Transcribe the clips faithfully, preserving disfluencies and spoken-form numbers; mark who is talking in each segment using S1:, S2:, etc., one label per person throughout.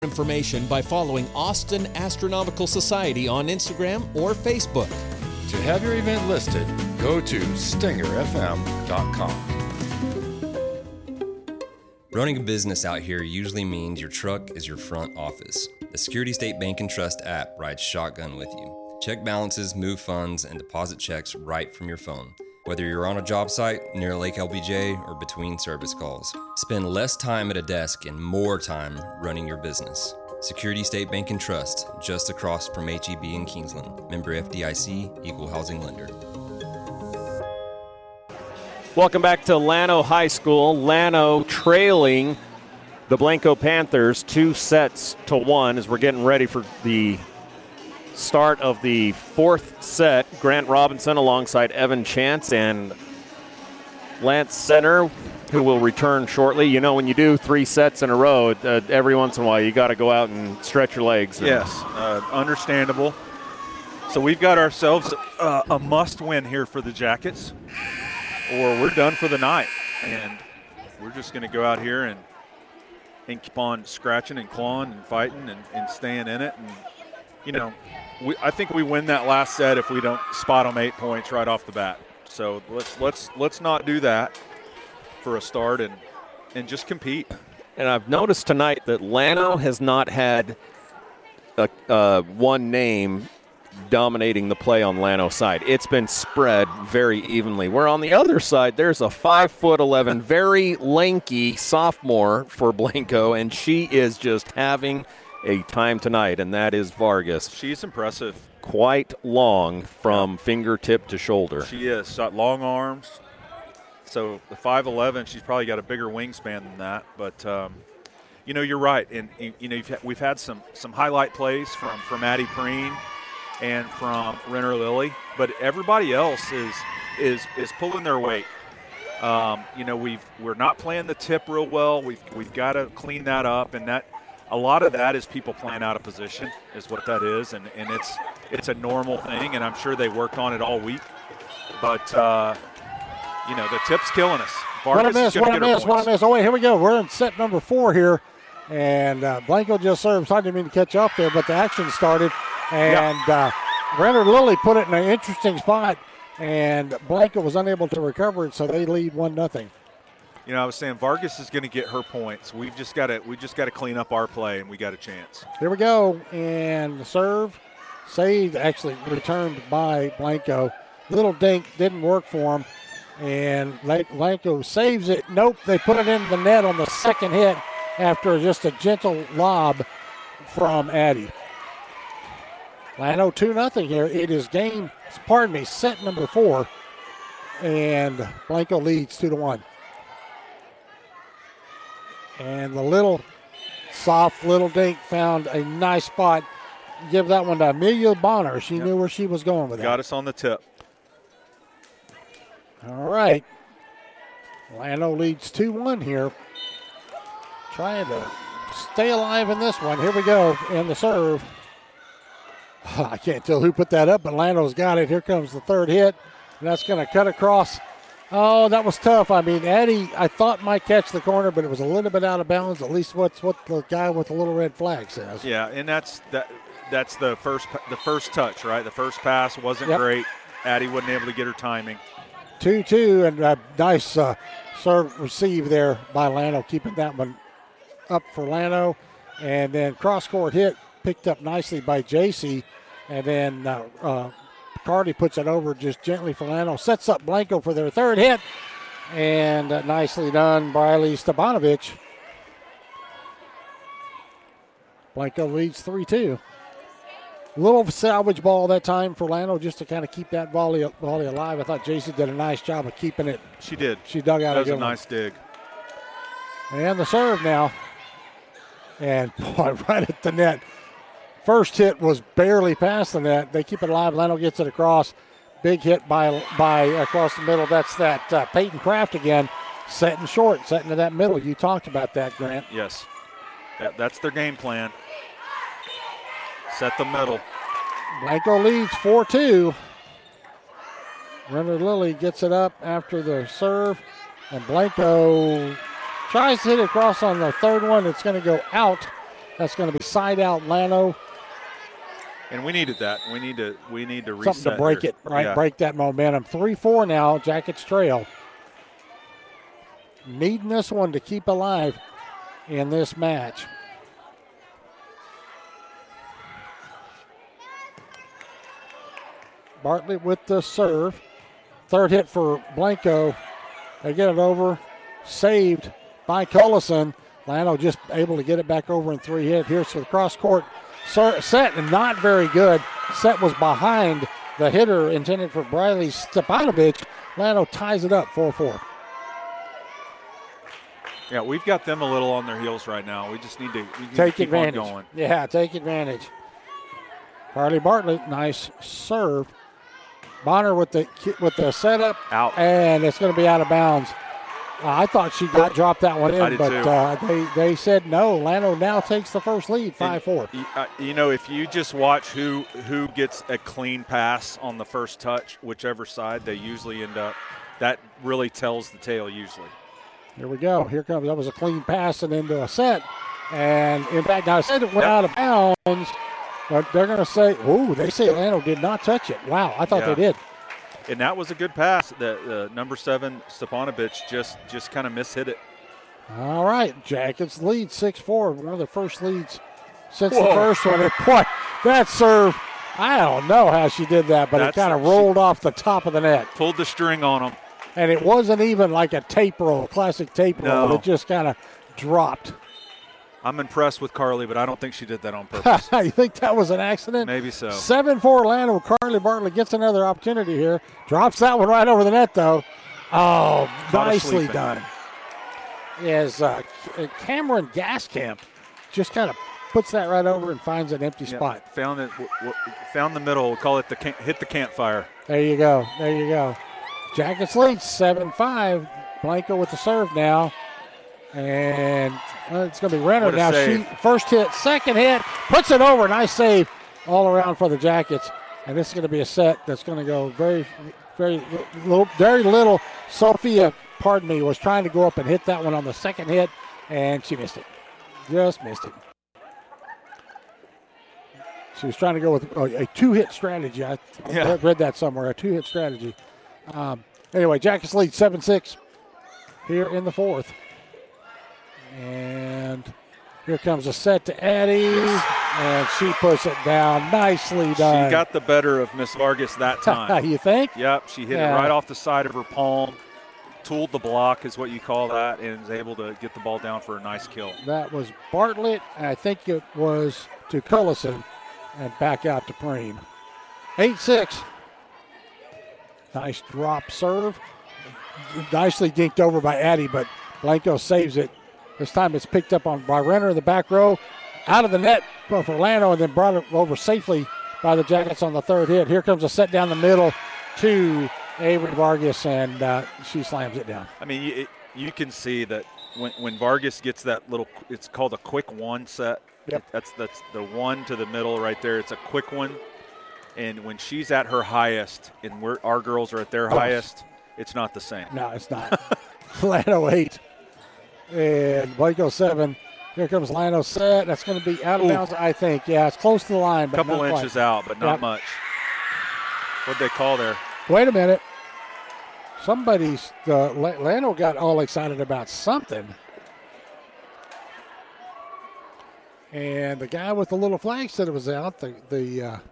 S1: Information by following Austin Astronomical Society on Instagram or Facebook.
S2: To have your event listed, go to stinger f m dot com.
S3: Running a business out here usually means your truck is your front office. The Security State Bank and Trust app rides shotgun with you. Check balances, move funds, and deposit checks right from your phone. Whether you're on a job site, near Lake L B J, or between service calls, spend less time at a desk and more time running your business. Security State Bank and Trust, just across from H E B in Kingsland. Member F D I C, Equal Housing Lender.
S4: Welcome back to Llano High School. Llano trailing the Blanco Panthers two sets to one as we're getting ready for the start of the fourth set. Grant Robinson alongside Evan Chance and Lance Center, who will return shortly. You know, when you do three sets in a row, uh, every once in a while you got to go out and stretch your legs.
S5: Yes, uh, understandable. So we've got ourselves uh, a must-win here for the Jackets, or we're done for the night. And we're just going to go out here and, and keep on scratching and clawing and fighting and, and staying in it. And, you know, we, I think we win that last set if we don't spot them eight points right off the bat. So let's let's let's not do that for a start and and just compete.
S4: And I've noticed tonight that Llano has not had a, uh, one name dominating the play on Llano's side. It's been spread very evenly. Where on the other side, there's a five foot eleven, very lanky sophomore for Blanco, and she is just having a time tonight, and that is Vargas.
S5: She's impressive.
S4: Quite long from yeah. fingertip to shoulder.
S5: She is. Got long arms. So the five eleven, she's probably got a bigger wingspan than that. But, um, you know, you're right. And, you know, you've had, we've had some some highlight plays from, from Addie Preen and from Renner Lilly. But everybody else is is is pulling their weight. Um, you know, we've, we're not playing the tip real well. We've, we've got to clean that up. And that – a lot of that is people playing out of position is what that is, and, and it's it's a normal thing, and I'm sure they worked on it all week. But, uh, you know, the tip's killing us.
S6: Vargas what a miss, what a miss, what a miss. Oh, wait, here we go. We're in set number four here, and uh, Blanco just serves. I didn't mean to catch up there, but the action started, and yeah. uh, Renner Lilly put it in an interesting spot, and Blanco was unable to recover it, so they lead one nothing.
S5: You know, I was saying Vargas is going to get her points. We've just got to we just got to clean up our play, and we got a chance.
S6: Here we go, and the serve saved, actually returned by Blanco. Little dink didn't work for him, and Blanco saves it. Nope, they put it in the net on the second hit after just a gentle lob from Addie. Llano two nothing here. It is game, pardon me, set number four, and Blanco leads two to one. And the little soft little dink found a nice spot. Give that one to Amelia Bonner. She yep. knew where she was going with that.
S5: Got us on the tip.
S6: All right. Llano leads two one here. Trying to stay alive in this one. Here we go. And the serve. I can't tell who put that up, but Llano's got it. Here comes the third hit. And that's going to cut across. Oh, that was tough. I mean, Addie, I thought might catch the corner, but it was a little bit out of bounds. At least what's what the guy with the little red flag says.
S5: Yeah, and that's that. That's the first the first touch, right? The first pass wasn't
S6: yep.
S5: great. Addie wasn't able to get her timing.
S6: two two, and a nice uh, serve receive there by Llano, keeping that one up for Llano. And then cross-court hit picked up nicely by J C, and then uh, uh, Cardi puts it over just gently for Llano. Sets up Blanco for their third hit. And uh, nicely done, Briley Stepanovic. Blanco leads three two. Little salvage ball that time for Llano just to kind of keep that volley, volley alive. I thought J C did a nice job of keeping it.
S5: She did.
S6: She dug out
S5: that
S6: a good
S5: was a nice
S6: one.
S5: dig.
S6: And the serve now. And boy, right at the net. First hit was barely past the net. They keep it alive. Llano gets it across. Big hit by by across the middle. That's that uh, Peyton Kraft again, setting short, setting to that middle. You talked about that, Grant.
S5: Yes. That, that's their game plan. Set the middle.
S6: Blanco leads four two. Renner Lilly gets it up after the serve. And Blanco tries to hit it across on the third one. It's going to go out That's going to be side out Lano.
S5: And we needed that. We need to we need to reset.
S6: Something to break
S5: here.
S6: it, right?
S5: Yeah.
S6: Break that momentum. three four now, Jackets trail. Needing this one to keep alive in this match. Bartlett with the serve. Third hit for Blanco. They get it over. Saved by Cullison. Lano just able to get it back over in three hit. Here's to the cross court set, and not very good. Set was behind the hitter intended for Briley Stepanovic. Lano ties it up four four.
S5: Yeah, we've got them a little on their heels right now. We just need to, we need
S6: take
S5: to keep
S6: advantage.
S5: on going.
S6: Yeah, take advantage. Carly Bartlett, nice serve. Bonner with the with the setup.
S5: Out.
S6: And it's going to be out of bounds. Uh, I thought she got dropped that one
S5: I
S6: in,
S5: did
S6: but
S5: too.
S6: uh, they, they said no. Lano now takes the first lead, five four.
S5: You, uh, you know, if you just watch who who gets a clean pass on the first touch, whichever side, they usually end up, that really tells the tale usually.
S6: Here we go. Here comes, that was a clean pass and into a set. And in fact, now I said it went out of bounds, but they're going to say, oh, they say Lano did not touch it. Wow, I thought
S5: Yeah.
S6: they did.
S5: And that was a good pass. The uh, number seven, Stepanovic, just just kind of mishit it.
S6: All right, Jackets lead six four. One of the first leads since
S5: Whoa.
S6: the first one. And boy, that serve, I don't know how she did that, but
S5: That's-
S6: it kind of rolled off the top of the net.
S5: Pulled the string on them.
S6: And it wasn't even like a tape roll, classic tape roll.
S5: No.
S6: It just kind of dropped.
S5: I'm impressed with Carly, but I don't think she did that on purpose.
S6: You think that was an accident?
S5: Maybe so.
S6: seven four Lano. Carly Bartlett gets another opportunity here. Drops that one right over the net, though. Oh,
S5: Caught her
S6: nicely
S5: sleeping.
S6: done. As uh, Cameron Gaskamp just kind of puts that right over and finds an empty
S5: Yeah,
S6: spot.
S5: Found it. W- w- found the middle. We'll call it the camp, hit the campfire.
S6: There you go. There you go. Jackets lead seven five. Blanco with the serve now. And uh, it's going to be Renner
S5: What a
S6: now.
S5: save.
S6: She first hit, second hit, puts it over. Nice save all around for the Jackets. And this is going to be a set that's going to go very, very little, very little. Sophia, pardon me, was trying to go up and hit that one on the second hit, and she missed it. Just missed it. She was trying to go with a, a two-hit strategy. I,
S5: Yeah.
S6: I read that somewhere, a two-hit strategy. Um, anyway, Jackets lead seven six here in the fourth. And here comes a set to Addie, and she puts it down. Nicely done.
S5: She got the better of Miss Vargas that time.
S6: You think?
S5: Yep, she hit
S6: Yeah.
S5: it right off the side of her palm. Tooled the block is what you call that, and was able to get the ball down for a nice kill.
S6: That was Bartlett, and I think it was to Cullison, and back out to Preem. eight six. Nice drop serve. Nicely dinked over by Addie, but Blanco saves it. This time it's picked up on by Renner in the back row. Out of the net for Lano, and then brought it over safely by the Jackets on the third hit. Here comes a set down the middle to Avery Vargas, and uh, she slams it down.
S5: I mean, you, you can see that when, when Vargas gets that little, it's called a quick one set.
S6: Yep.
S5: That's that's the one to the middle right there. It's a quick one. And when she's at her highest and we're, our girls are at their
S6: Oh.
S5: highest, it's not the same.
S6: No, it's not. Lano eight and Blanco seven. Here comes Lano set. That's going to be out of
S5: Ooh.
S6: bounds, I think. Yeah, it's close to the line,
S5: A
S6: but
S5: couple
S6: not quite.
S5: inches out, but not
S6: Yep.
S5: much. What'd they call there?
S6: Wait a minute. Somebody's uh, La- Lano got all excited about something. And the guy with the little flag said it was out. The the uh,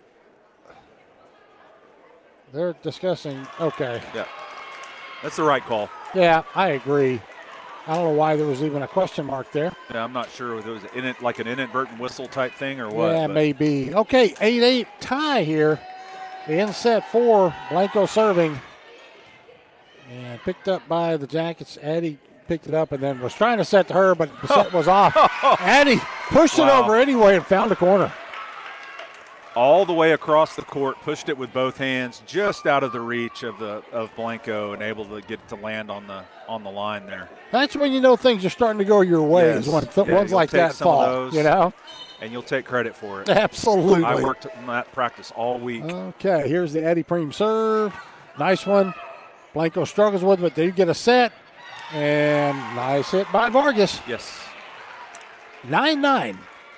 S6: they're discussing. Okay,
S5: Yeah. That's the right call.
S6: yeah, I agree. I don't know why there was even a question mark there.
S5: Yeah, I'm not sure if it was in it like an inadvertent whistle type thing or what.
S6: Yeah,
S5: but
S6: maybe. Okay, eight eight tie here in set four. Blanco serving. And picked up by the Jackets. Addie picked it up and then was trying to set to her, but the set was off. Addie pushed it
S5: Wow.
S6: over anyway and found the corner.
S5: all the way across the court, pushed it with both hands, just out of the reach of the of Blanco, and able to get it to land on the on the line there.
S6: That's when you know things are starting to go your way.
S5: Yes.
S6: Is when th-
S5: Yeah,
S6: ones
S5: you'll
S6: like
S5: take
S6: that
S5: some of
S6: fall.
S5: those.
S6: You know,
S5: And you'll take credit for it.
S6: absolutely.
S5: I worked on that practice all week.
S6: Okay, here's the Eddie Preem serve. Nice one. Blanco struggles with it, but they get a set. And nice hit by Vargas.
S5: Yes.
S6: nine nine.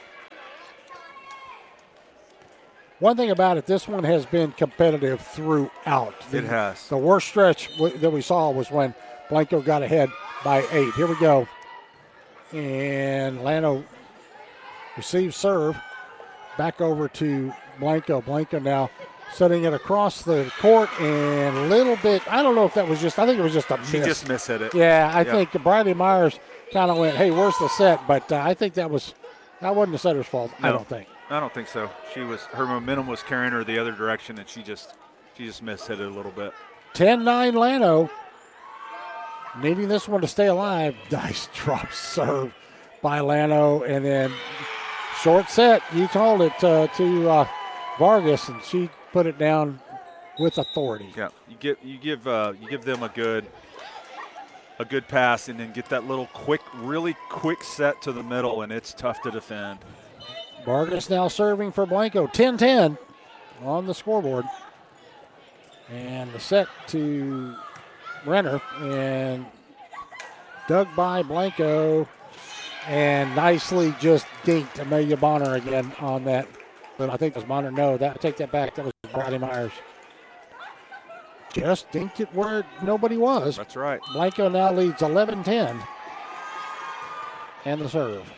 S6: one thing about it, this one has been competitive throughout. The,
S5: It has.
S6: The worst stretch w- that we saw was when Blanco got ahead by eight. Here we go. And Lano receives serve. Back over to Blanco. Blanco now setting it across the court and a little bit, I don't know if that was just, I think it was just a miss.
S5: She just mishit it.
S6: Yeah, I
S5: Yep.
S6: think Briley Myers kind of went, hey, where's the set? But uh, I think that was, that wasn't the setter's fault, I
S5: No.
S6: don't think.
S5: I don't think so. She was her momentum was carrying her the other direction, and she just she just mishit it a little bit.
S6: ten nine Lano. Needing this one to stay alive. Nice drop serve by Lano. And then short set. You told it uh, to uh, Vargas, and she put it down with authority.
S5: Yeah, you give you give uh, you give them a good a good pass, and then get that little quick, really quick set to the middle, and it's tough to defend.
S6: Vargas now serving for Blanco. ten ten on the scoreboard. And the set to Renner, and dug by Blanco, and nicely just dinked Amelia Bonner again on that. But I think it was Bonner. No, that take that back. That was Briley Myers. Just dinked it where nobody was.
S5: That's right.
S6: Blanco now leads eleven ten. And the serve.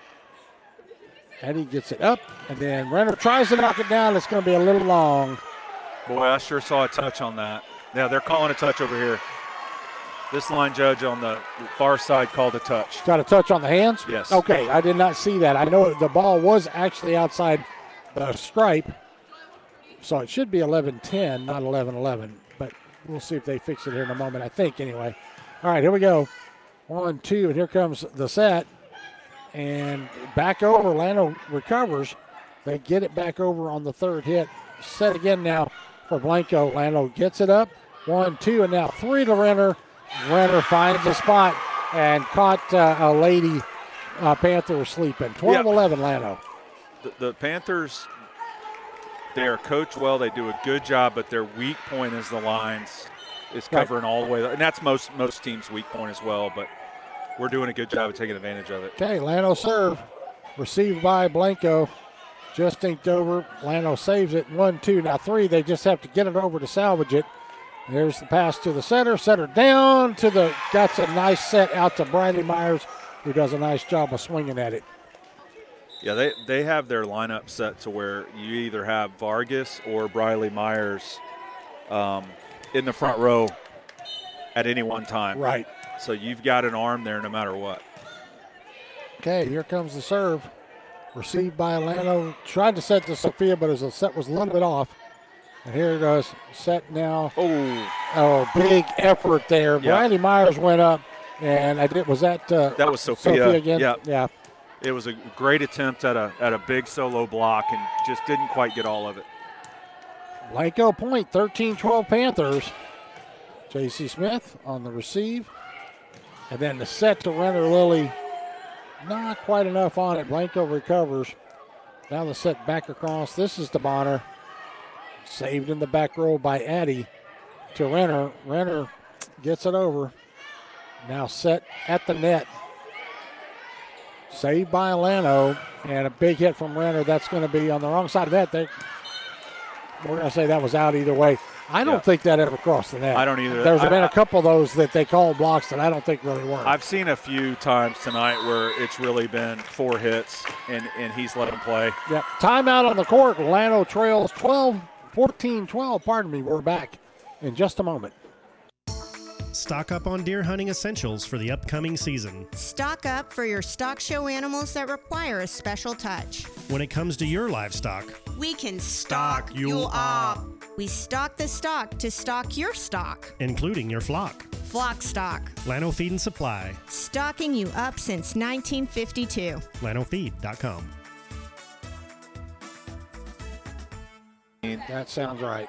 S6: Eddie gets it up, and then Renner tries to knock it down. It's going to be a little long.
S5: Boy, I sure saw a touch on that. Yeah, they're calling a touch over here. This line judge on the far side called a touch.
S6: Got a touch on the hands?
S5: Yes.
S6: Okay, I did not see that. I know the ball was actually outside the stripe, so it should be eleven ten, not eleven eleven. But we'll see if they fix it here in a moment, I think, anyway. All right, here we go. One, two, and here comes the set. And back over, Lano recovers. They get it back over on the third hit. Set again now for Blanco. Lano gets it up. One, two, and now three to Renner. Renner finds a spot and caught uh, a lady uh, Panther sleeping. twelve eleven Lano.
S5: The, the Panthers, they are coached well. They do a good job, but their weak point is the lines. Is covering right. all the way. And that's most, most teams' weak point as well, but we're doing a good job of taking advantage of it.
S6: Okay, Lano serve. Received by Blanco. Just inked over. Lano saves it. One, two, now three. They just have to get it over to salvage it. There's the pass to the setter. Setter down to the, that's a nice set out to Briley Myers, who does a nice job of swinging at it.
S5: Yeah, they, they have their lineup set to where you either have Vargas or Briley Myers um, in the front row at any one time.
S6: Right.
S5: So you've got an arm there no matter what.
S6: Okay, here comes the serve. Received by Lano. Tried to set to Sophia, but the set was a little bit off. And here it goes. Set now.
S5: Oh.
S6: Oh, big effort there.
S5: Yeah.
S6: Briley Myers went up, and I did. Was that uh,
S5: that was Sophia.
S6: Sophia again?
S5: Yeah.
S6: Yeah.
S5: It was a great attempt at a at a big solo block and just didn't quite get all of it.
S6: Blanco point, thirteen twelve Panthers. J C Smith on the receive. And then the set to Renner Lilly. Not quite enough on it. Blanco recovers. Now the set back across. This is to Bonner. Saved in the back row by Addy to Renner. Renner gets it over. Now set at the net. Saved by Lano. And a big hit from Renner. That's going to be on the wrong side of that. They, we're going to say that was out either way. I don't
S5: yeah.
S6: think that ever crossed the net.
S5: I don't either.
S6: There's
S5: I,
S6: been
S5: I,
S6: a couple of those that they called blocks that I don't think really worked.
S5: I've seen a few times tonight where it's really been four hits and, and he's let them play.
S6: Yep. Timeout on the court. Lano trails twelve, fourteen twelve. Pardon me. We're back in just a moment.
S7: Stock up on deer hunting essentials for the upcoming season.
S8: Stock up for your stock show animals that require a special touch.
S7: When it comes to your livestock,
S8: we can stock, stock you up. We stock the stock to stock your stock,
S7: including your flock.
S8: Flock Stock.
S7: Lano Feed and Supply.
S8: Stocking you up since nineteen fifty-two.
S7: Lano Feed dot com.
S6: That sounds right.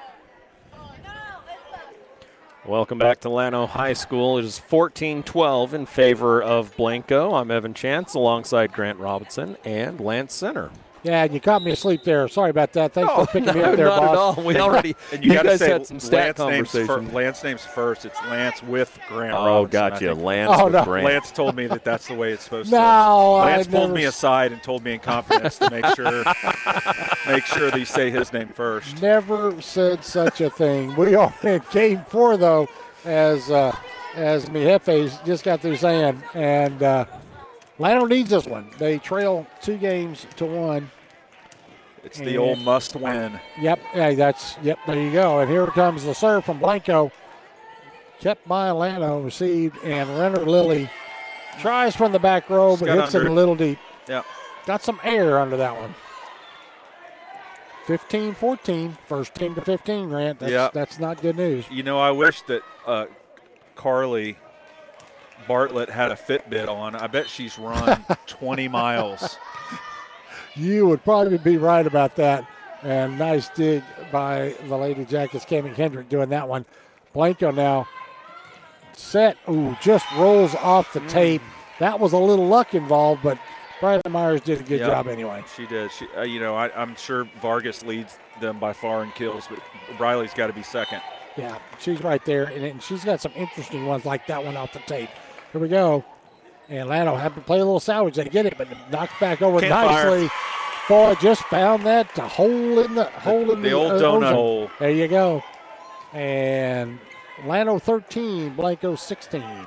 S4: Welcome back to Lano High School. It is fourteen twelve in favor of Blanco. I'm Evan Chance alongside Grant Robinson and Lance Center.
S6: Yeah, and you caught me asleep there. Sorry about that. Thanks
S4: Oh,
S6: for picking
S4: no,
S6: me up there,
S4: not
S6: boss.
S4: at all. We already,
S5: And you,
S4: you
S5: got to
S4: guys
S5: say
S4: had some stat
S5: Lance name's, fir-
S4: conversation.
S5: Lance name's first. It's Lance with Grant
S4: Oh,
S5: Robinson, I
S4: gotcha.
S5: think.
S4: Lance
S6: Oh,
S4: with
S6: no.
S4: Grant.
S5: Lance told me that that's the way it's supposed
S6: No,
S5: to.
S6: I
S5: Lance pulled
S6: never
S5: me
S6: s-
S5: aside and told me in confidence to make sure make sure that you say his name first.
S6: Never said such a thing. We are in game four, though, as uh, as mi jefes just got through saying. And uh, Llano needs this one. They trail two games to one.
S5: It's the old must win.
S6: Yep, yeah, that's yep. There you go. And here comes the serve from Blanco, kept by Llano, received, and Renner Lilly tries from the back row,
S5: Just
S6: but
S5: got
S6: hits it
S5: under
S6: a
S5: it.
S6: little deep.
S5: Yeah.
S6: Got some air under that one. fifteen fourteen, first team to fifteen, Grant. That's,
S5: Yeah.
S6: that's not good news.
S5: You know, I wish that uh, Carly Bartlett had a Fitbit on. I bet she's run twenty miles.
S6: You would probably be right about that. And nice dig by the Lady Jackets, Cami Kendrick doing that one. Blanco now set. Ooh, just rolls off the tape. That was a little luck involved, but Bryson Myers did a good
S5: Yep.
S6: job anyway.
S5: She did. She, uh, you know, I, I'm sure Vargas leads them by far in kills, but Briley's got to be second.
S6: Yeah, she's right there, and, and she's got some interesting ones like that one off the tape. Here we go. And Llano had to play a little salvage. They get it, but knocked back over
S5: Can't
S6: nicely. Boy, just found that the hole in the hole in
S5: The
S6: the,
S5: old
S6: uh,
S5: donut
S6: ocean.
S5: hole.
S6: There you go. And Llano thirteen, Blanco sixteen.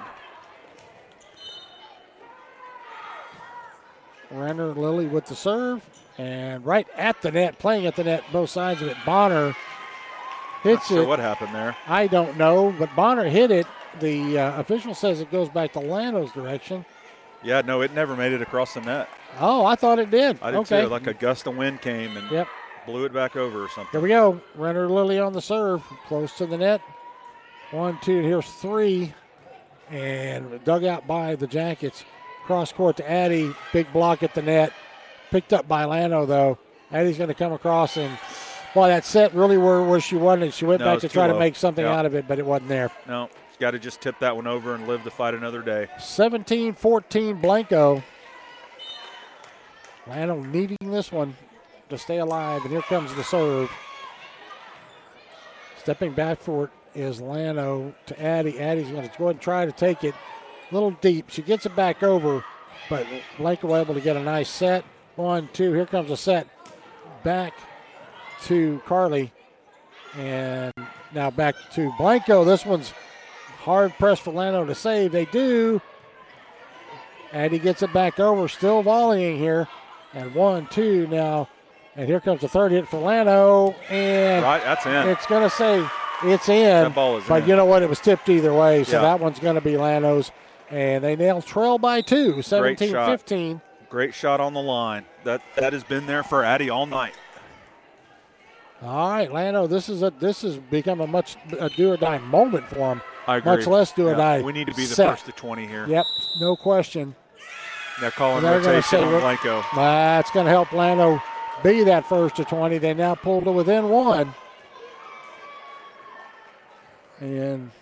S6: Renner Lilly with the serve, and right at the net, playing at the net, both sides of it. Bonner hits
S5: Not sure
S6: it.
S5: what happened there.
S6: I don't know, but Bonner hit it. The uh, official says it goes back to Llano's direction.
S5: Yeah, no, it never made it across the net.
S6: Oh, I thought it did.
S5: I did
S6: okay.
S5: too. Like a gust of wind came and
S6: Yep.
S5: blew it back over or something.
S6: Here we go. Renner Lilly on the serve, close to the net. One, two, here's three. And dug out by the Jackets. Cross court to Addie. Big block at the net. Picked up by Llano, though. Addie's going to come across, and boy, that set really where, where she wanted. She went
S5: No,
S6: back
S5: it's
S6: to
S5: too
S6: try to
S5: low.
S6: make something
S5: Yeah.
S6: out of it, but it wasn't there.
S5: No, she's got to just tip that one over and live to fight another day.
S6: seventeen fourteen Blanco. Llano needing this one to stay alive, and here comes the serve. Stepping back for it is Llano to Addie. Addie's going to go ahead and try to take it a little deep. She gets it back over, but Blanco able to get a nice set. One, two, here comes a set. Back to Carly, and now back to Blanco. This one's hard pressed for Llano to save. They do. Addie gets it back over, still volleying here. And one, two now. And here comes the third hit for Llano. And
S5: Right, that's in.
S6: it's going to say it's in.
S5: That ball is
S6: but
S5: in.
S6: you know what? It was tipped either way. So
S5: Yeah.
S6: that one's going to be Llano's. And they nail trail by two, seventeen fifteen.
S5: Great shot on the line. That that has been there for Addie all night.
S6: All right, Llano, this is a this has become a much a do or die moment for them.
S5: I agree.
S6: Much less do or
S5: Yeah,
S6: die.
S5: We need to be the
S6: set.
S5: first to twenty here.
S6: Yep, no question.
S5: They're calling
S6: And they're gonna
S5: rotation
S6: say
S5: on
S6: we're-
S5: Blanco.
S6: That's going to help Llano be that first to twenty. They now pulled to within one. And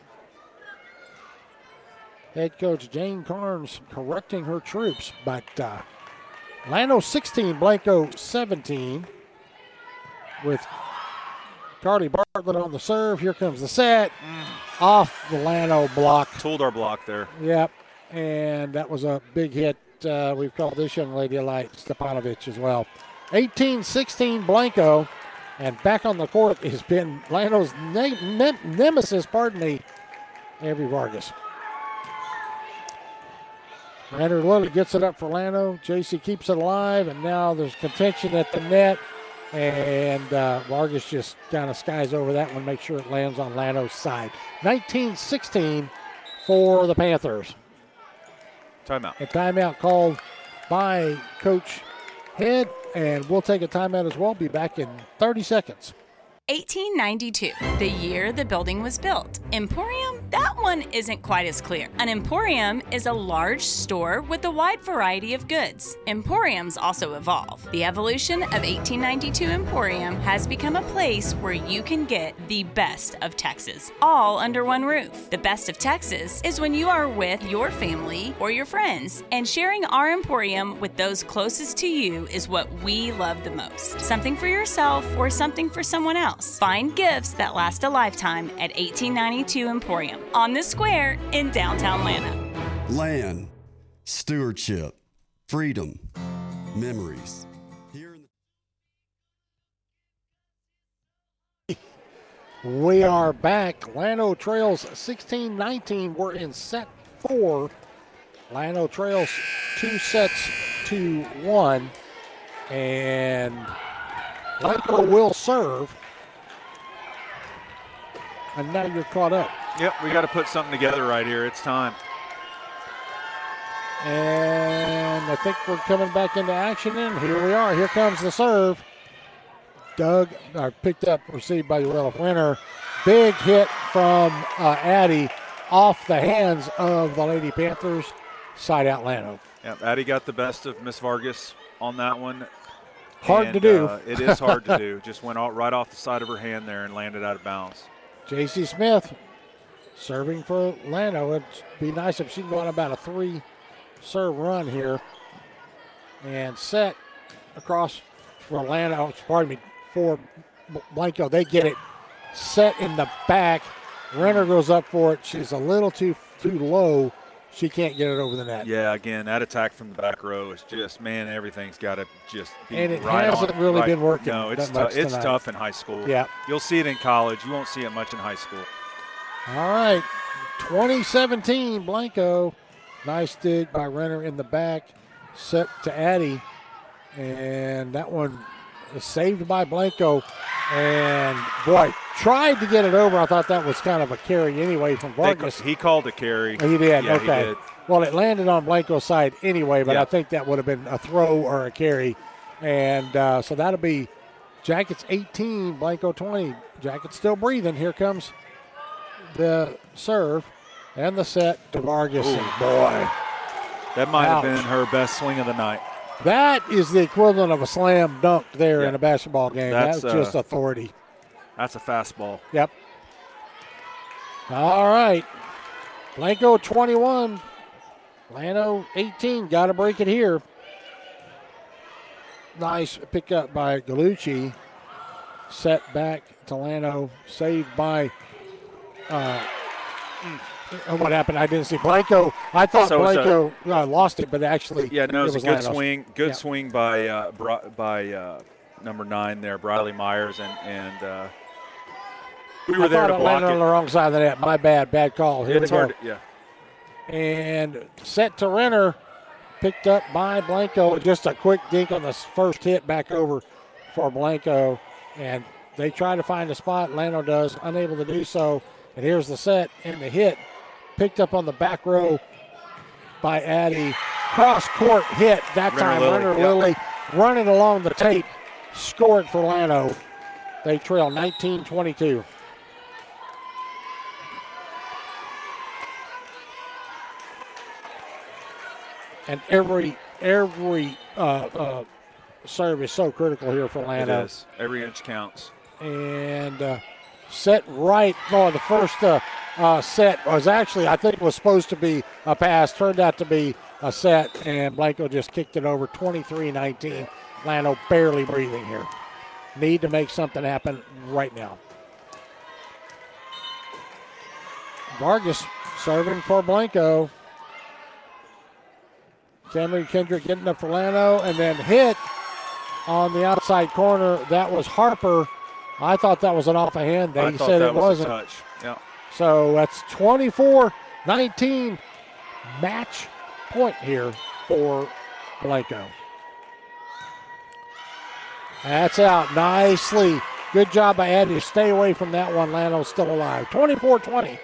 S6: head coach Jane Carnes correcting her troops. But uh, Llano sixteen, Blanco seventeen. With Carly Bartlett on the serve. Here comes the set. Off the Llano block.
S5: Tooled our block there.
S6: Yep. And that was a big hit. Uh, we've called this young lady a light, Stepanovic as well. eighteen sixteen Blanco. And back on the court has been Llano's ne- ne- nemesis, pardon me, Avery Vargas. Renner Lilly gets it up for Llano. J C keeps it alive, and now there's contention at the net. And uh, Vargas just kind of skies over that one, make sure it lands on Llano's side. nineteen sixteen for the Panthers.
S5: Timeout.
S6: A timeout called by Coach Head, and we'll take a timeout as well. Be back in thirty seconds.
S9: eighteen ninety-two, the year the building was built. Emporium? That one isn't quite as clear. An emporium is a large store with a wide variety of goods. Emporiums also evolve. The evolution of eighteen ninety-two Emporium has become a place where you can get the best of Texas, all under one roof. The best of Texas is when you are with your family or your friends, and sharing our Emporium with those closest to you is what we love the most. Something for yourself or something for someone else. Find gifts that last a lifetime at eighteen ninety-two Emporium on the square in downtown Atlanta.
S10: Land, stewardship, freedom, memories. Here in
S6: the- we are back. Llano trails sixteen nineteen. We're in set four. Llano trails two sets to one. And Blanco will serve. And now you're caught up.
S5: Yep, we got to put something together right here. It's time.
S6: And I think we're coming back into action, and here we are. Here comes the serve. Doug, uh, picked up, received by Urella Winter. Big hit from uh, Addie off the hands of the Lady Panthers. Side out Llano.
S5: Yep, Addie got the best of Miss Vargas on that one.
S6: Hard
S5: and,
S6: to do.
S5: Uh, it is hard to do. Just went all, right off the side of her hand there and landed out of bounds.
S6: J C Smith serving for Llano. It'd be nice if she can go on about a three serve run here. And set across for Llano, pardon me, for Blanco. They get it set in the back. Renner goes up for it. She's a little too too low. She can't get it over the net.
S5: Yeah, again, that attack from the back row is just, man, everything's got to just be
S6: and it
S5: right
S6: hasn't
S5: on,
S6: really
S5: right.
S6: been working.
S5: No, it's,
S6: that
S5: t- it's
S6: tonight.
S5: tough in high school.
S6: Yeah.
S5: You'll see it in college. You won't see it much in high school.
S6: All right, twenty seventeen, Blanco. Nice dig by Renner in the back. Set to Addie. And that one is saved by Blanco. And, boy, tried to get it over. I thought that was kind of a carry anyway from Vargas.
S5: He called a carry.
S6: He did,
S5: yeah,
S6: okay.
S5: He did.
S6: Well, it landed on Blanco's side anyway, but
S5: yeah.
S6: I think that would have been a throw or a carry. And uh, so that'll be Jackets eighteen, Blanco twenty. Jackets still breathing. Here comes the serve and the set to Vargas.
S5: Ooh.
S6: And boy.
S5: That might
S6: Ouch.
S5: have been her best swing of the night.
S6: That is the equivalent of a slam dunk there
S5: yeah.
S6: in a basketball game.
S5: That's,
S6: That's just
S5: uh,
S6: authority.
S5: That's a fastball.
S6: Yep. All right. Blanco twenty-one. Llano eighteen. Got to break it here. Nice pickup by Gallucci. Set back to Llano. Saved by. Uh, what happened? I didn't see Blanco. I thought
S5: So
S6: Blanco uh, lost it, but actually,
S5: yeah, no, it was,
S6: it was
S5: a good
S6: Llano's.
S5: swing. Good
S6: Yeah.
S5: swing by uh, Bri- by uh, number nine there, Briley Myers, and and uh, we were
S6: I
S5: there
S6: thought
S5: to
S6: it
S5: block
S6: landed
S5: it.
S6: on the wrong side of the net. My bad. Bad call. Here
S5: it's
S6: we go.
S5: hard. To, yeah.
S6: And set to Renner, picked up by Blanco. Just a quick dink on the first hit back over for Blanco. And they try to find a spot. Llano does, unable to do so. And here's the set and the hit. Picked up on the back row by Addie. Cross-court hit that
S5: Renner
S6: time.
S5: Lilly,
S6: Renner
S5: yep.
S6: Lilly running along the tape. Scored for Llano. They trail nineteen twenty-two. And every every uh, uh, serve is so critical here for
S5: It
S6: Llano.
S5: is. Every inch counts.
S6: And uh, set right. No, the first uh, uh, set was actually, I think, was supposed to be a pass. Turned out to be a set, and Blanco just kicked it over twenty-three nineteen. Llano barely breathing here. Need to make something happen right now. Vargas serving for Blanco. Cameron Kendrick getting up for Llano, and then hit on the outside corner. That was Harper. I thought that was an off the hand. They
S5: I thought
S6: said
S5: that
S6: it
S5: was
S6: wasn't.
S5: a touch. Yeah.
S6: So that's twenty-four nineteen match point here for Blanco. That's out nicely. Good job by Addie to stay away from that one. Llano's still alive. twenty-four twenty.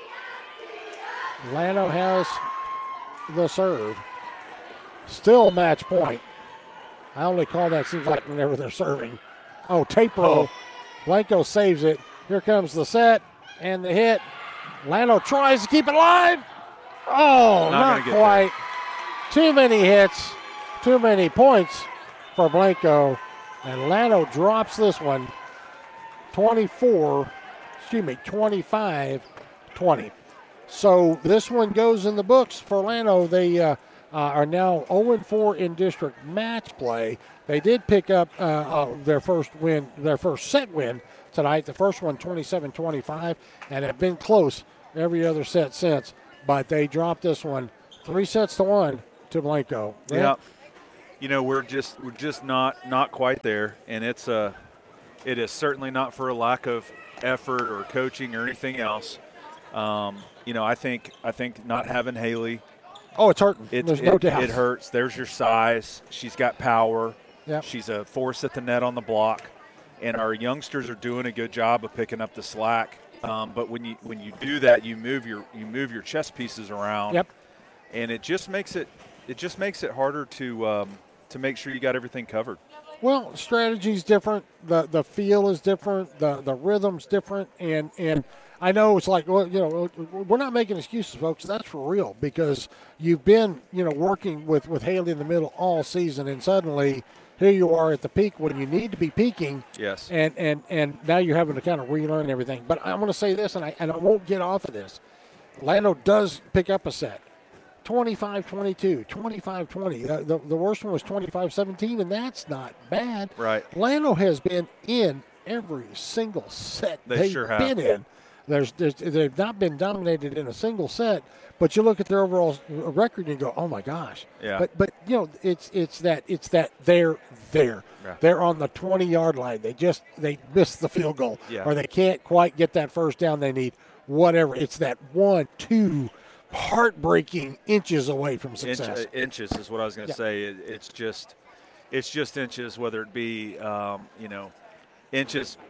S6: Llano has the serve. Still match point. I only call that, seems like whenever they're serving. Oh, tape roll.
S5: Oh.
S6: Blanco saves it. Here comes the set and the hit. Lano tries to keep it alive. Oh,
S5: Not
S6: not, quite. Too many hits, too many points for Blanco. And Lano drops this one twenty-four, excuse me, twenty-five twenty. So this one goes in the books for Lano. They uh, uh, are now oh and four in district match play. They did pick up uh, uh, their first win, their first set win tonight. The first one twenty-seven twenty-five, and have been close every other set since. But they dropped this one three sets to one to Blanco. Right?
S5: Yeah. You know, we're just we're just not not quite there, and it's a it is certainly not for a lack of effort or coaching or anything else. Um, you know, I think I think not having Haley.
S6: Oh, it's hurting.
S5: It,
S6: There's
S5: it,
S6: no doubt.
S5: It hurts. There's your size. She's got power.
S6: Yep.
S5: She's a force at the net on the block, and our youngsters are doing a good job of picking up the slack. Um, but when you when you do that, you move your you move your chess pieces around.
S6: Yep.
S5: And it just makes it it just makes it harder to um, to make sure you got everything covered.
S6: Well, strategy's different. The the feel is different. The the rhythm's different. And and I know it's like, well, you know, we're not making excuses, folks. That's for real, because you've been, you know, working with, with Haley in the middle all season, and suddenly here you are at the peak when you need to be peaking.
S5: Yes.
S6: And and and now you're having to kind of relearn everything. But I'm going to say this, and I and I won't get off of this. Lano does pick up a set. twenty-five twenty-two, twenty-five twenty. Uh, the, the worst one was twenty-five seventeen, and that's not bad.
S5: Right.
S6: Lano has been in every single set
S5: They
S6: they've
S5: sure have.
S6: been in. There's, there's, they've not been dominated in a single set, but you look at their overall record and you go, oh my gosh.
S5: Yeah.
S6: But but you know, it's it's that it's that they're there.
S5: Yeah.
S6: They're on the twenty-yard line. They just they missed the field goal,
S5: Yeah.
S6: or they can't quite get that first down they need. Whatever. It's that one, two. Heartbreaking inches away from success.
S5: Inch, uh, inches is what I was going to
S6: Yeah.
S5: say. It, it's just, it's just inches. Whether it be, um, you know, inches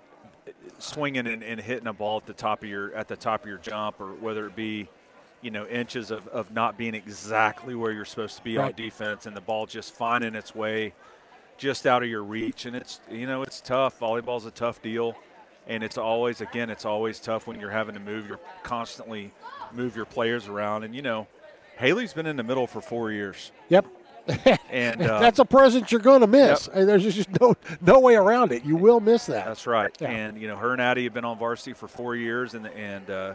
S5: swinging and, and hitting a ball at the top of your at the top of your jump, or whether it be, you know, inches of, of not being exactly where you're supposed to be on
S6: Right.
S5: defense, and the ball just finding its way just out of your reach. And it's, you know, it's tough. Volleyball's a tough deal, and it's always, again, it's always tough when you're having to move. You're constantly move your players around. And, you know, Haley's been in the middle for four years.
S6: Yep.
S5: And uh,
S6: that's a present you're going to miss.
S5: Yep.
S6: And there's just no no way around it. You will miss that.
S5: That's right.
S6: Yeah.
S5: And, you know, her and Addie have been on varsity for four years, and and uh,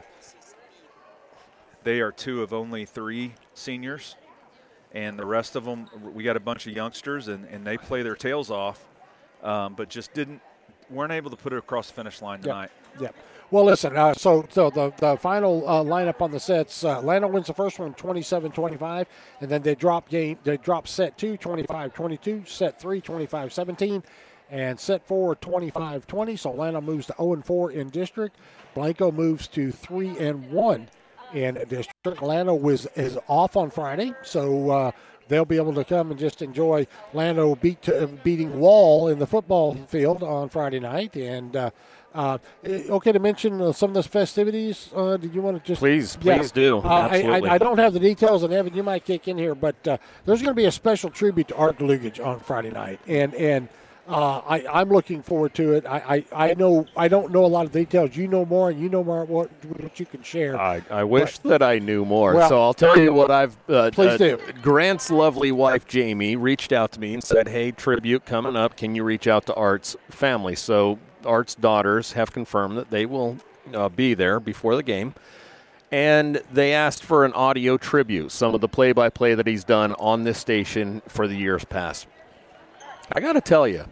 S5: they are two of only three seniors. And the rest of them, we got a bunch of youngsters, and, and they play their tails off, um, but just didn't weren't able to put it across the finish line tonight.
S6: Yep. Yep. Well, listen, uh, so so the, the final uh, lineup on the sets, uh, Lano wins the first one twenty-seven twenty-five, and then they drop game, they drop set two, twenty-five twenty-two, set three, twenty-five seventeen, and set four, twenty-five twenty. So Lano moves to oh and four in district. Blanco moves to three and one in district. Lano was is off on Friday, so uh, they'll be able to come and just enjoy Lano beat uh, beating Wall in the football field on Friday night. And uh, uh, okay to mention uh, some of those festivities. Uh, did you want to just
S4: Please, please do.
S6: Uh, I,
S4: Absolutely.
S6: I, I don't have the details, and Evan, you might kick in here, but uh, there's going to be a special tribute to Art Delugage on Friday night, and and. Uh, I, I'm looking forward to it. I, I, I know I don't know a lot of details. You know more, and you know more what what you can share.
S4: I, I wish that I knew more.
S6: Well,
S4: so I'll tell you what I've. Uh,
S6: Please
S4: uh,
S6: do.
S4: Grant's lovely wife Jamie reached out to me and said, "Hey, tribute coming up. Can you reach out to Art's family?" So Art's daughters have confirmed that they will uh, be there before the game, and they asked for an audio tribute, some of the play-by-play that he's done on this station for the years past. I got to tell you,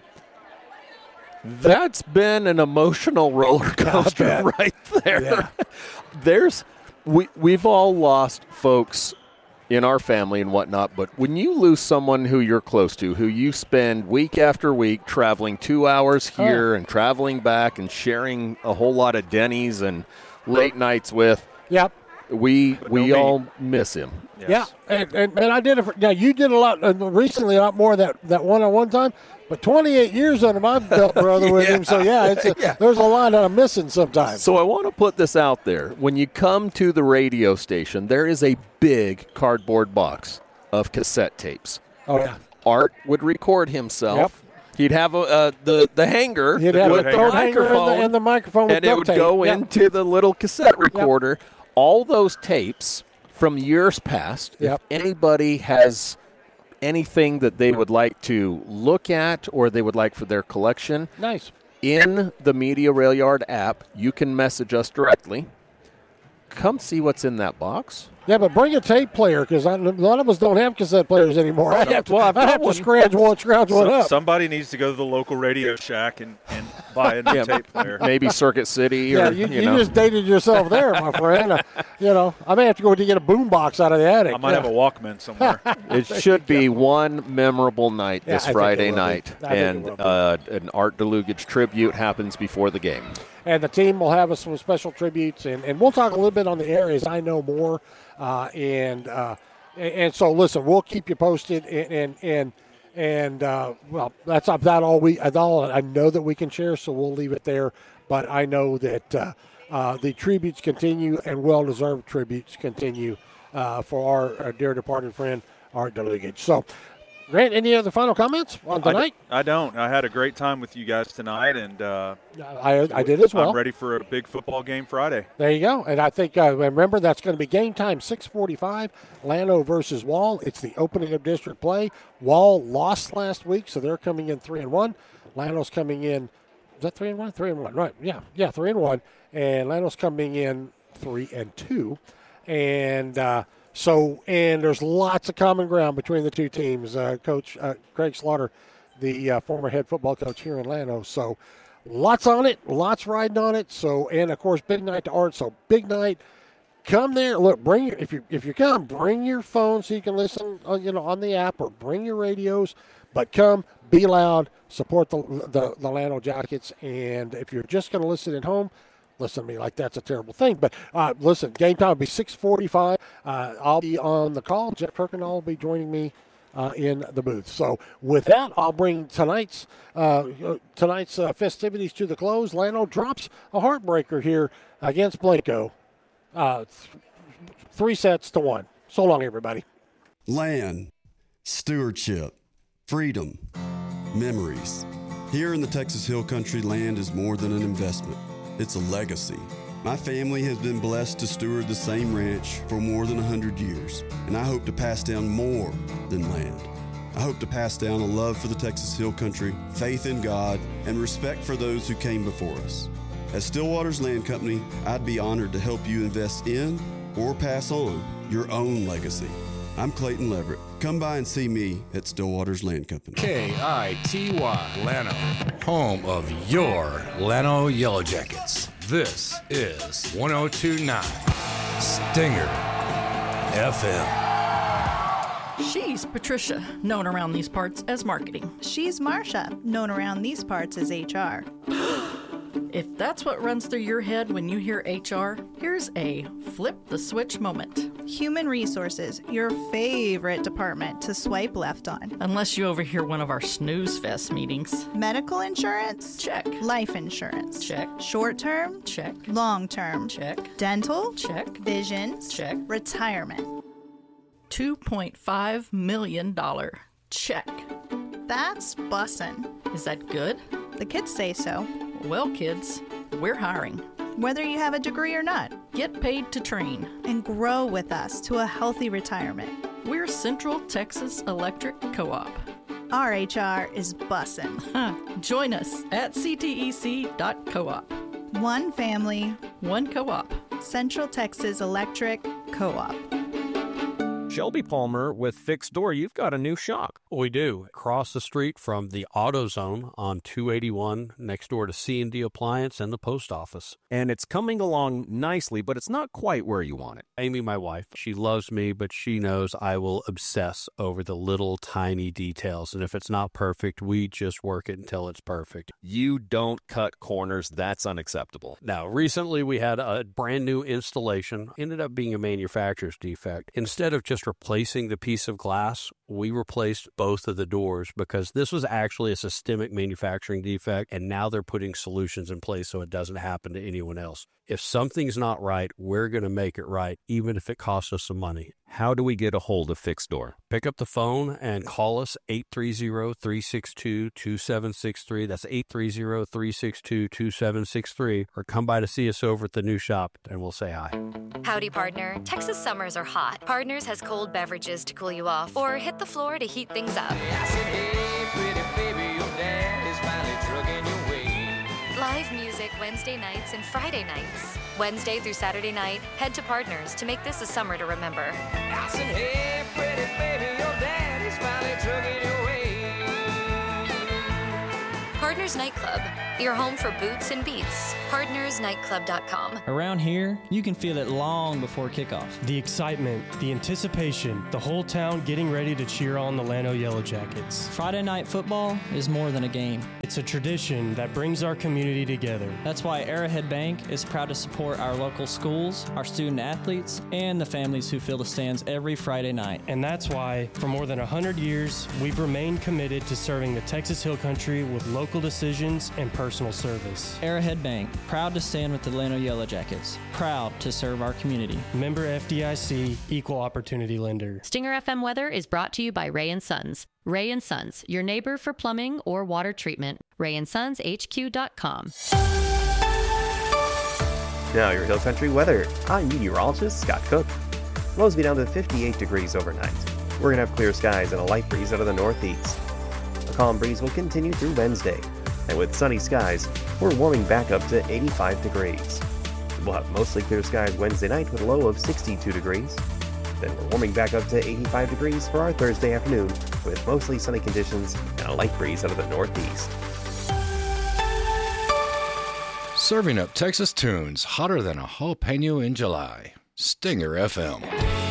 S4: that's been an emotional roller coaster right there.
S6: Yeah.
S4: There's, we we've all lost folks in our family and whatnot, but when you lose someone who you're close to, who you spend week after week traveling two hours here
S6: Oh.
S4: and traveling back and sharing a whole lot of Denny's and late nights with,
S6: Yep.
S4: we we
S5: no
S4: all miss him.
S5: Yes.
S6: Yeah, and, and, and I did it. For, now you did a lot uh, recently, a lot more of that that one-on-one time. But twenty-eight years under my belt, brother, with
S4: Yeah.
S6: him. So yeah, it's a,
S4: Yeah.
S6: there's a lot that I'm missing sometimes.
S4: So I want to put this out there. When you come to the radio station, there is a big cardboard box of cassette tapes.
S6: Oh yeah.
S4: Art would record himself
S11: He'd have a, uh, the the hanger
S6: He'd
S11: with
S6: have
S11: the
S6: the hanger
S11: microphone,
S6: and the, and the microphone with
S11: and it
S6: duct
S11: would
S6: tape.
S11: go
S6: Yep.
S11: into the little cassette recorder.
S6: Yep.
S4: All those tapes from years past,
S6: Yep.
S4: if anybody has anything that they would like to look at or they would like for their collection,
S6: Nice.
S4: in the Media Rail Yard app, you can message us directly. Come see what's in that box.
S6: Yeah, but bring a tape player because a lot of us don't have cassette players anymore. I have to,
S4: Well, I've
S6: I
S4: got
S6: have to
S4: one.
S6: scrounge one, scrounge one
S5: So-
S6: up.
S5: somebody needs to go to the local Radio Shack and, and buy a new
S4: Yeah,
S5: tape player.
S4: Maybe Circuit City
S6: Yeah,
S4: or,
S6: you,
S4: you
S6: you
S4: know.
S6: just dated yourself there, my friend. Uh, you know, I may have to go to get a boom box out of the attic.
S5: I might
S6: yeah.
S5: have a Walkman somewhere.
S4: It should be one memorable night
S6: Yeah,
S4: this
S6: I think it
S4: Friday
S6: will be.
S4: night,
S6: I think it
S4: and
S6: will be.
S4: uh, an Art DeLugich tribute happens before the game.
S6: And the team will have us some special tributes, and, and we'll talk a little bit on the air as I know more. Uh, and uh, and and so, listen, we'll keep you posted. And and and, and uh, well, that's about all we. That's all I know that we can share. So we'll leave it there. But I know that uh, uh, the tributes continue, and well-deserved tributes continue uh, for our, our dear departed friend Art DeLugich. So. Grant, any other final comments on tonight?
S5: I, d- I don't. I had a great time with you guys tonight, and uh,
S6: I, I did as well.
S5: I'm ready for a big football game Friday.
S6: There you go. And I think, uh, remember, that's going to be game time, six forty-five, Llano versus Wall. It's the opening of district play. Wall lost last week, so they're coming in three and one. Llano's coming in, is that three and one? three and one, right. Yeah, yeah, three and one. And Llano's coming in three and two. And uh, so, and there's lots of common ground between the two teams. Uh, Coach uh, Craig Slaughter, the uh, former head football coach here in Llano. So, lots on it, lots riding on it. So, and of course, big night to Art. So, big night. Come there. Look, bring your, if you if you come, bring your phone so you can listen, uh, you know, on the app, or bring your radios. But come, be loud, support the the, the Llano Jackets. And if you're just going to listen at home, listen to me like that's a terrible thing. But uh, listen, game time will be six forty-five. Uh, I'll be on the call. Jeff Kirkendall will be joining me uh, in the booth. So with that, I'll bring tonight's uh, tonight's uh, festivities to the close. Llano drops a heartbreaker here against Blanco. Uh, th- three sets to one. So long, everybody.
S10: Land, stewardship, freedom, memories. Here in the Texas Hill Country, land is more than an investment. It's a legacy. My family has been blessed to steward the same ranch for more than one hundred years, and I hope to pass down more than land. I hope to pass down a love for the Texas Hill Country, faith in God, and respect for those who came before us. At Stillwater's Land Company, I'd be honored to help you invest in or pass on your own legacy. I'm Clayton Leverett. Come by and see me at Stillwater's Land Company.
S2: K I T Y, Llano, home of your Llano Yellow Jackets. This is one oh two point nine Stinger F M.
S12: She's Patricia, known around these parts as marketing.
S13: She's Marcia, known around these parts as H R.
S12: If that's what runs through your head when you hear H R, here's a flip the switch moment.
S13: Human Resources, your favorite department to swipe left on.
S12: Unless you overhear one of our snooze fest meetings.
S13: Medical insurance?
S12: Check.
S13: Life insurance?
S12: Check.
S13: Short term?
S12: Check.
S13: Long term?
S12: Check.
S13: Dental?
S12: Check.
S13: Vision?
S12: Check.
S13: Retirement?
S12: two point five million dollars. Check.
S13: That's bussin'.
S12: Is that good?
S13: The kids say so.
S12: Well, kids, we're hiring.
S13: Whether you have a degree or not.
S12: Get paid to train.
S13: And grow with us to a healthy retirement.
S12: We're Central Texas Electric Co-op.
S13: Our H R is bussin'.
S12: Join us at c t e c dot coop.
S13: One family.
S12: One co-op.
S13: Central Texas Electric Co-op.
S4: Shelby Palmer with Fixed Door, you've got a new shop.
S14: We do. Across the street from the AutoZone on two eighty-one, next door to C and D Appliance and the post office.
S4: And it's coming along nicely, but it's not quite where you want it.
S14: Amy, my wife, she loves me, but she knows I will obsess over the little tiny details. And if it's not perfect, we just work it until it's perfect.
S4: You don't cut corners. That's unacceptable.
S14: Now, recently we had a brand new installation. Ended up being a manufacturer's defect. Instead of just replacing the piece of glass, we replaced both of the doors because this was actually a systemic manufacturing defect, and now they're putting solutions in place so it doesn't happen to anyone else. If something's not right, we're going to make it right, even if it costs us some money. How do we get a hold of Fixed Door? Pick up the phone and call us eight three zero, three six two, two seven six three. That's eight three zero, three six two, two seven six three. Or come by to see us over at the new shop and we'll say hi.
S15: Howdy, partner. Texas summers are hot. Partners has cold beverages to cool you off or hit the floor to heat things up.
S16: I said, hey, pretty baby, your dad is finally trucking your way.
S15: Live music Wednesday nights and Friday nights. Wednesday through Saturday night, head to Partners to make this a summer to remember.
S16: I said, hey, pretty baby, your dad is finally trucking your way.
S15: Partners Nightclub, your home for boots and beats. partners nightclub dot com.
S17: Around here, you can feel it long before kickoff.
S18: The excitement, the anticipation, the whole town getting ready to cheer on the Llano Yellow Jackets.
S17: Friday night football is more than a game.
S18: It's a tradition that brings our community together.
S17: That's why Arrowhead Bank is proud to support our local schools, our student athletes, and the families who fill the stands every Friday night.
S18: And that's why, for more than one hundred years, we've remained committed to serving the Texas Hill Country with local decisions and personal service.
S17: Arrowhead Bank, proud to stand with the Llano Yellow Jackets, proud to serve our community.
S18: Member F D I C, Equal Opportunity Lender.
S19: Stinger F M weather is brought to you by Ray and Sons. Ray and Sons, your neighbor for plumbing or water treatment. ray and sons h q dot com.
S20: Now your Hill Country weather. I'm meteorologist Scott Cook. Lows be down to fifty-eight degrees overnight. We're going to have clear skies and a light breeze out of the northeast. A calm breeze will continue through Wednesday, and with sunny skies, we're warming back up to eighty-five degrees. We'll have mostly clear skies Wednesday night with a low of sixty-two degrees. Then we're warming back up to eighty-five degrees for our Thursday afternoon with mostly sunny conditions and a light breeze out of the northeast.
S2: Serving up Texas tunes hotter than a jalapeno in July. Stinger F M.